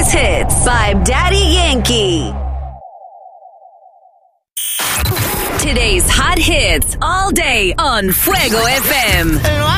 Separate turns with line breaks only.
Greatest Hits by Daddy Yankee. Today's hot hits all day on Fuego FM.